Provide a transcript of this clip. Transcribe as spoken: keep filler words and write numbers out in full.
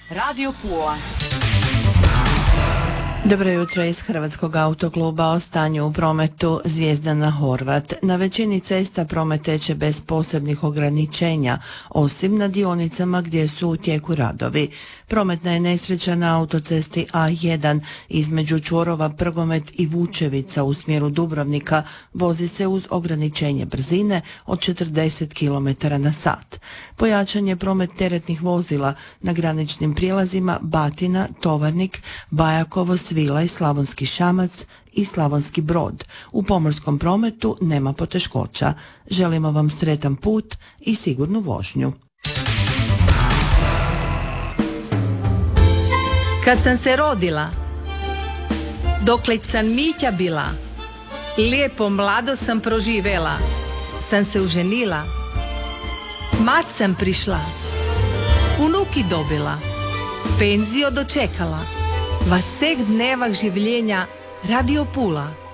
Radio Pula. Dobro jutro iz Hrvatskog autokluba. O stanju u prometu. Zvijezdana Horvat. Na većini cesta promet teče bez posebnih ograničenja, osim na dionicama gdje su u tijeku radovi. Prometna je nesreća na autocesti A jedan između čvorova Prgomet i Vučevica u smjeru Dubrovnika. Vozi se uz ograničenje brzine od četrdeset kilometara na sat. Pojačan je promet teretnih vozila na graničnim prijelazima Batina, Tovarnik, Bajakovo, Svila i Slavonski Šamac i Slavonski Brod. U pomorskom prometu nema poteškoća. Želimo vam sretan put i sigurnu vožnju. Kad sam se rodila, dokle sam Mića bila, lijepo mlado sam proživela, sam se uženila, mat sam prišla, unuki dobila, penzio dočekala, vasek dnevah življenja Radio Pula.